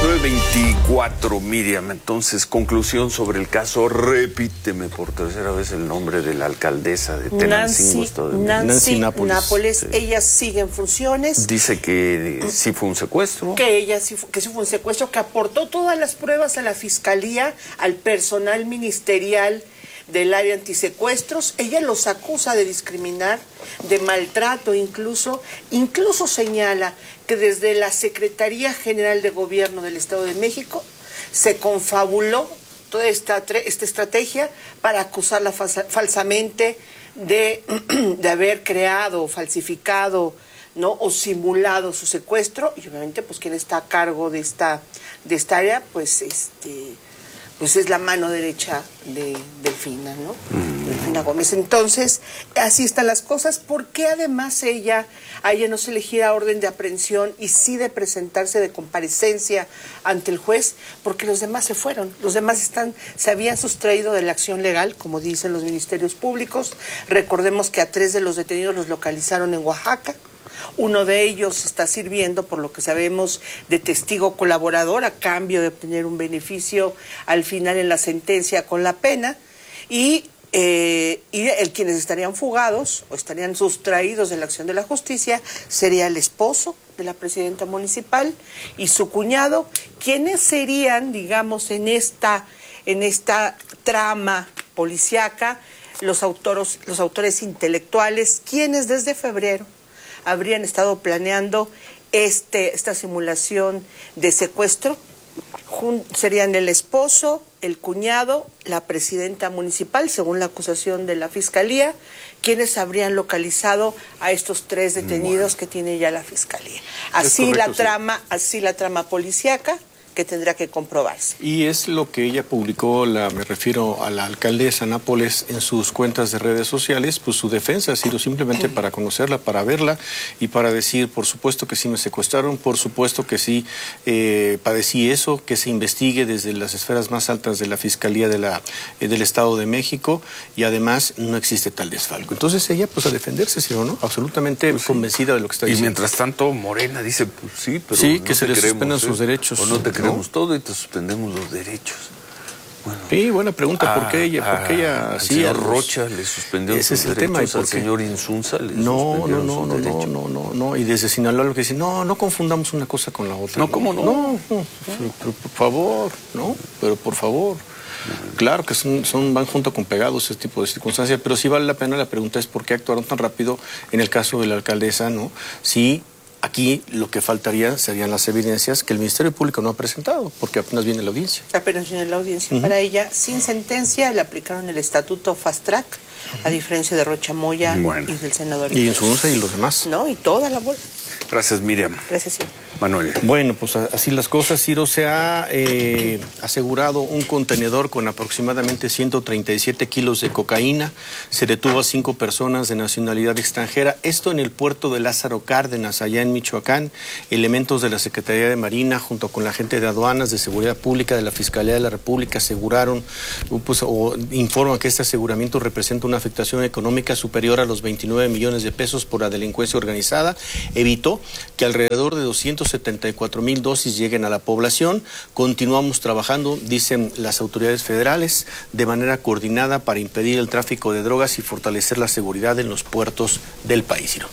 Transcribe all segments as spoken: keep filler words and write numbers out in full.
nueve veinticuatro, Miriam. Entonces, conclusión sobre el caso. Repíteme por tercera vez el nombre de la alcaldesa de Tenancingo, Nancy, Estado de Nancy, Nancy Nápoles. Nápoles. Sí. Ella sigue en funciones. Dice que eh, sí fue un secuestro. Que ella sí, que sí fue un secuestro, que aportó todas las pruebas a la fiscalía, al personal ministerial del área antisecuestros. Ella los acusa de discriminar, de maltrato incluso. Incluso señala que desde la Secretaría General de Gobierno del Estado de México se confabuló toda esta, esta estrategia para acusarla falsa, falsamente de, de haber creado o falsificado, ¿no?, o simulado su secuestro. Y obviamente pues quien está a cargo de esta, de esta área pues este pues es la mano derecha de Delfina, ¿no? Mm. Delfina Gómez. Entonces, así están las cosas. ¿Por qué además ella, a ella no se le gira orden de aprehensión y sí de presentarse de comparecencia ante el juez? Porque los demás se fueron. Los demás están, se habían sustraído de la acción legal, como dicen los ministerios públicos. Recordemos que a tres de los detenidos los localizaron en Oaxaca. Uno de ellos está sirviendo, por lo que sabemos, de testigo colaborador a cambio de obtener un beneficio al final en la sentencia con la pena. Y, eh, y el quienes estarían fugados o estarían sustraídos de la acción de la justicia sería el esposo de la presidenta municipal y su cuñado, quienes serían, digamos, en esta, en esta trama policíaca, los autores, los autores intelectuales, quienes desde febrero habrían estado planeando este, esta simulación de secuestro. Jun, serían el esposo, el cuñado, la presidenta municipal, según la acusación de la fiscalía, quienes habrían localizado a estos tres detenidos bueno. que tiene ya la fiscalía. Así correcto, la trama, sí. así la trama policíaca, que tendrá que comprobarse. Y es lo que ella publicó, la, me refiero a la alcaldesa Nápoles, en sus cuentas de redes sociales, pues su defensa ha sido simplemente para conocerla, para verla y para decir, por supuesto que sí me secuestraron, por supuesto que sí eh, padecí eso, que se investigue desde las esferas más altas de la Fiscalía de la, eh, del Estado de México, y además no existe tal desfalco. Entonces ella, pues a defenderse, ¿sí o no? Absolutamente pues sí. convencida de lo que está y diciendo. Y mientras tanto, Morena dice, pues sí, pero sí, no que se le suspendan sus derechos. O no te queremos todo y te suspendemos los derechos. Bueno, sí, buena pregunta. A, ¿Por qué ella? ¿Por qué ella al sí, señor los... Rocha le suspendió ese sus es el derechos, tema, ¿y por al qué? señor Insunza le no, suspendieron no, no, sus no, derechos. No, no, no, no, y desde Sinaloa lo que dicen, no, no confundamos una cosa con la otra. No, ¿cómo no? No, no, no. Pero por favor, no, pero por favor. Claro que son, son, van junto con pegados ese tipo de circunstancias, pero sí vale la pena. La pregunta es por qué actuaron tan rápido en el caso de la alcaldesa, ¿no? Sí. Aquí lo que faltaría serían las evidencias que el Ministerio Público no ha presentado, porque apenas viene la audiencia. Apenas viene la audiencia. Uh-huh. Para ella, sin sentencia, le aplicaron el estatuto Fast Track, uh-huh. a diferencia de Rocha Moya bueno. y del senador. Y Insunza y los demás. No, y toda la bola. Gracias, Miriam. Gracias, Ciro. Manuel. Bueno, pues así las cosas. Ciro, se ha eh, asegurado un contenedor con aproximadamente ciento treinta y siete kilos de cocaína. Se detuvo a cinco personas de nacionalidad extranjera. Esto en el puerto de Lázaro Cárdenas, allá en Michoacán. Elementos de la Secretaría de Marina, junto con la gente de aduanas, de seguridad pública, de la Fiscalía de la República, aseguraron, pues, o informan que este aseguramiento representa una afectación económica superior a los veintinueve millones de pesos por la delincuencia organizada. Evitó que alrededor de doscientos setenta y cuatro mil dosis lleguen a la población. Continuamos trabajando, dicen las autoridades federales, de manera coordinada para impedir el tráfico de drogas y fortalecer la seguridad en los puertos del país. Ciro.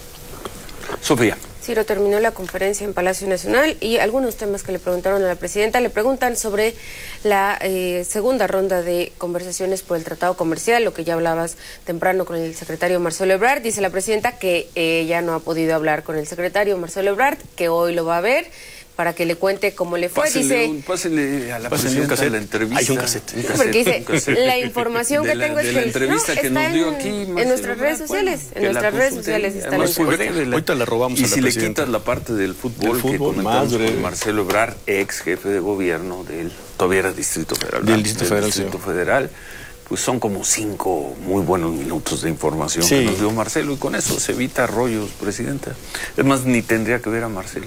Sofía. Ciro, terminó la conferencia en Palacio Nacional y algunos temas que le preguntaron a la presidenta. Le preguntan sobre la eh, segunda ronda de conversaciones por el tratado comercial, lo que ya hablabas temprano con el secretario Marcelo Ebrard. Dice la presidenta que ella no ha podido hablar con el secretario Marcelo Ebrard, que hoy lo va a ver para que le cuente cómo le fue. Pásenle, dice, un, pásenle a la pásenle presidenta la entrevista. Hay un cassette. Un cassette porque dice, un cassette. la información que la, tengo es de que... la entrevista no, que está nos dio en, aquí. en Marcelo nuestras redes Ebrard, sociales. bueno, en nuestras redes sociales está la entrevista. La, Ahorita la robamos y a la si presidenta. le quitas la parte del fútbol, del fútbol que comentamos más con Marcelo Ebrard, ex jefe de gobierno del, todavía era Distrito Federal. Del Distrito del Federal, Distrito sí. Federal. Pues son como cinco muy buenos minutos de información sí. que nos dio Marcelo, y con eso se evita rollos, presidenta. Es más, ni tendría que ver a Marcelo.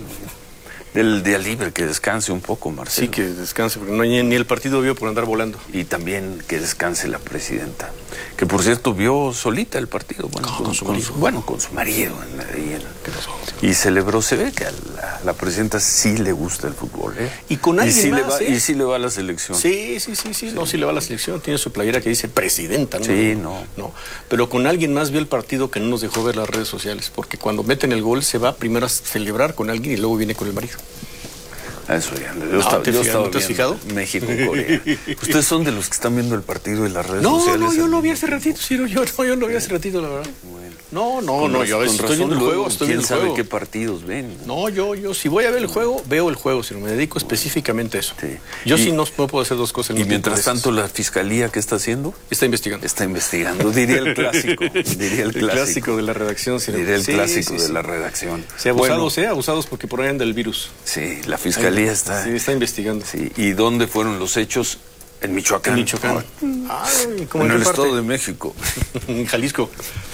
Del día libre, que descanse un poco, Marcelo. Sí, que descanse, porque no hay ni el partido vio por andar volando. Y también que descanse la presidenta. que por cierto vio solita el partido, bueno, con, con, con, su, con, marido. Su, bueno, con su marido en Medellín. Y celebró, se ve que a la, la presidenta sí le gusta el fútbol, ¿eh? Y con alguien y sí más, le va, ¿eh? Y sí le va a la selección. Sí, sí, sí, sí, sí, no, sí le va a la selección, tiene su playera que dice presidenta, ¿no? Sí, no. No, pero con alguien más vio el partido que no nos dejó ver las redes sociales, porque cuando meten el gol se va primero a celebrar con alguien y luego viene con el marido. A eso ya. Yo no, estaba, ¿te, yo fijas, estaba ¿no te has fijado? México, Corea. ¿Ustedes son de los que están viendo el partido en las redes no, sociales? No, no, yo lo vi hace ratito, Ciro, yo no, yo lo vi hace ratito, la verdad. Bueno. No, no, con no, razón, yo a veces estoy viendo el luego, juego, estoy ¿quién viendo el sabe juego. qué partidos ven? No, yo, yo, si voy a ver el juego, veo el juego, Ciro, me dedico específicamente a eso. Sí. Yo y, sí no, no puedo hacer dos cosas. Y mientras tanto, la fiscalía, ¿qué está haciendo? Está investigando. Está investigando, diría el clásico. Diría el clásico. El clásico de la redacción, Ciro. Diría el sí, clásico sí, de sí. la redacción. Sí, abusados, bueno, ¿eh? Abusados porque por ahí anda el virus. Sí, la fiscalía Ahí, está... Sí, está investigando. Sí. ¿Y dónde fueron los hechos? En Michoacán. En Michoacán. Ay, ¿cómo en el parte? Estado de México. En Jalisco.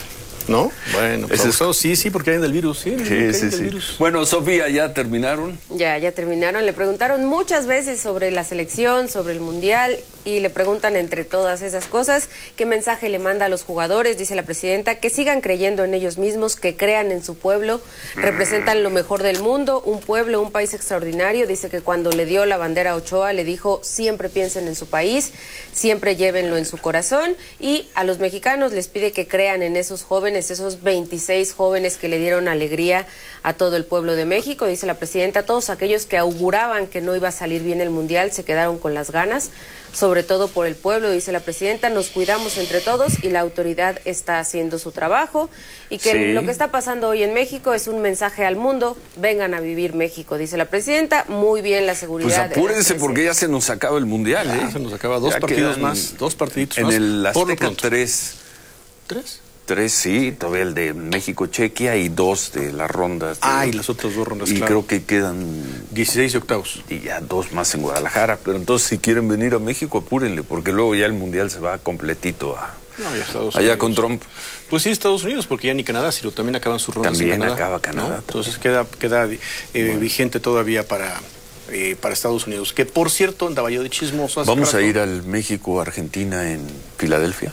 ¿No? Bueno, pues abusados, sí, sí, porque hay del virus. Sí, sí, sí, sí. Virus. Bueno, Sofía, ¿ya terminaron? Ya, ya terminaron. Le preguntaron muchas veces sobre la selección, sobre el Mundial, y le preguntan entre todas esas cosas qué mensaje le manda a los jugadores. Dice la presidenta que sigan creyendo en ellos mismos, que crean en su pueblo, representan lo mejor del mundo, un pueblo, un país extraordinario. Dice que cuando le dio la bandera a Ochoa le dijo siempre piensen en su país, siempre llévenlo en su corazón, y a los mexicanos les pide que crean en esos jóvenes, esos veintiséis jóvenes que le dieron alegría a todo el pueblo de México. Dice la presidenta, todos aquellos que auguraban que no iba a salir bien el Mundial se quedaron con las ganas, sobre todo por el pueblo. Dice la presidenta, nos cuidamos entre todos y la autoridad está haciendo su trabajo, y que sí. Lo que está pasando hoy en México es un mensaje al mundo, vengan a vivir México, dice la presidenta. Muy bien la seguridad. Pues apúrense porque ya se nos acaba el Mundial, ¿eh? Ya se nos acaba, dos ya partidos más, dos partiditos en más. En el Azteca por tres. ¿Tres? Tres, sí, todavía el de México-Chequia y dos de las rondas. De, ah, y las otras dos rondas, Y claro. creo que quedan... dieciséis y octavos. Y ya dos más en Guadalajara. Pero entonces, si quieren venir a México, apúrenle, porque luego ya el Mundial se va completito a... No, ya Estados allá Unidos. con Trump. Pues sí, Estados Unidos, porque ya ni Canadá, sino también acaban sus rondas también en Canadá. acaba Canadá. ¿no? Entonces queda, queda eh, bueno. vigente todavía para... Eh, para Estados Unidos, que por cierto andaba yo de chismoso. Vamos rato. a ir al México-Argentina en Filadelfia.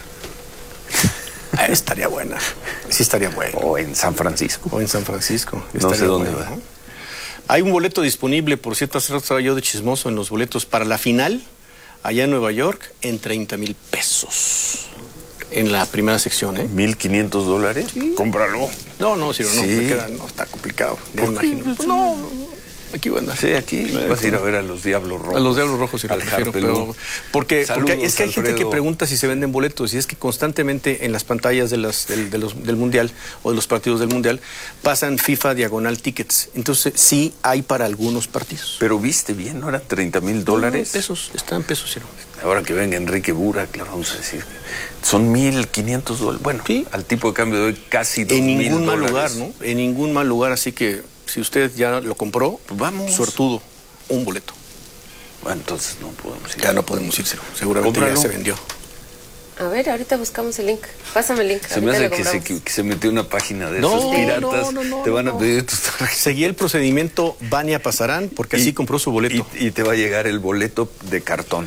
Ah, estaría buena, sí estaría buena. O en San Francisco. O en San Francisco. No sé dónde buena, va. ¿no? Hay un boleto disponible, por cierto, hace rato estaba yo de chismoso en los boletos para la final, allá en Nueva York, en treinta mil pesos. En la primera sección, ¿eh? ¿Mil quinientos dólares? Sí. Cómpralo. No, no, Ciro, no, sí. me queda, no, está complicado. Me imagino. Pues no, aquí voy a andar. Sí, aquí eh, vas a ir a ver a los Diablos Rojos. A los Diablos Rojos, sí, al prefiero, pero porque, Saludos, porque es que hay Alfredo. gente que pregunta si se venden boletos, y es que constantemente en las pantallas de las, del, de los, del Mundial o de los partidos del Mundial pasan FIFA diagonal tickets. Entonces sí hay para algunos partidos. Pero viste bien, ¿no? Eran treinta mil dólares. No, pesos, están pesos, Ciro. Ahora que venga Enrique Burak, le vamos a decir. Son mil quinientos dólares. Bueno, sí. Al tipo de cambio de hoy casi dos En mil ningún mal dólares. lugar, ¿no? En ningún mal lugar, así que si usted ya lo compró, pues vamos. Suertudo, un boleto. Bueno, entonces no podemos ir. Ya no podemos ir, Ciro. Seguramente Cómpralo. ya se vendió. A ver, ahorita buscamos el link. Pásame el link. Se me hace que se, que, que se metió una página de no, esos piratas. No, no, no, te van no. a pedir tus tarjetas. Seguí el procedimiento Vania Pasarán, porque y, así compró su boleto. Y, y te va a llegar el boleto de cartón.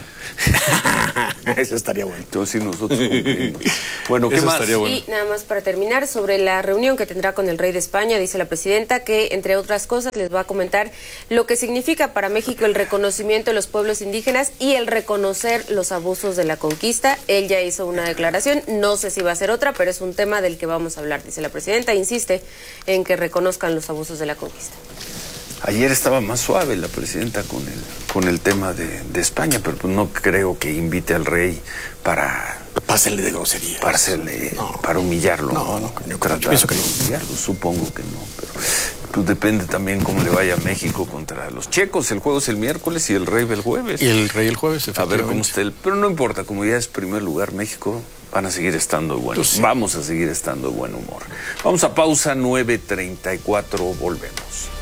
Eso estaría bueno. Entonces nosotros cumplimos. Bueno, ¿qué Eso más? estaría bueno. Y nada más para terminar, sobre la reunión que tendrá con el rey de España, dice la presidenta que, entre otras cosas, les va a comentar lo que significa para México el reconocimiento de los pueblos indígenas y el reconocer los abusos de la conquista. Él ya hizo una declaración, no sé si va a ser otra, pero es un tema del que vamos a hablar. Dice la presidenta, insiste en que reconozcan los abusos de la conquista. Ayer estaba más suave la presidenta con el con el tema de, de España, pero pues no creo que invite al rey para... Pásele de grosería. Para, hacerle, no. para humillarlo. No, no, yo, Tratar yo pienso que de no. humillarlo, supongo que no, pero pues depende también cómo le vaya a México contra los checos. El juego es el miércoles y el rey va el jueves. Y el rey el jueves, A ver cómo está el... Pero no importa, como ya es primer lugar México, van a seguir estando de buen humor. Sí. Vamos a seguir estando de buen humor. Vamos a pausa, nueve treinta y cuatro, volvemos.